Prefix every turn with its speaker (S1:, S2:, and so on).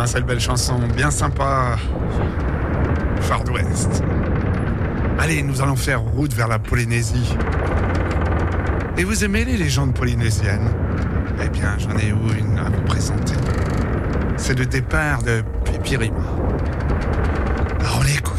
S1: Ah, cette belle chanson, bien sympa. Far West. Allez, nous allons faire route vers la Polynésie. Et vous aimez les légendes polynésiennes? Eh bien, j'en ai une à vous présenter. C'est le départ de Pipirima. Alors, on l'écoute.